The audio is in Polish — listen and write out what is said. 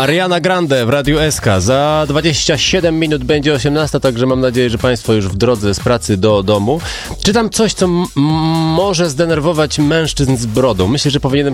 Ariana Grande w Radiu SK. Za 27 minut będzie 18, także mam nadzieję, że Państwo już w drodze z pracy do domu. Czytam coś, co może zdenerwować mężczyzn z brodą. Myślę, że powinienem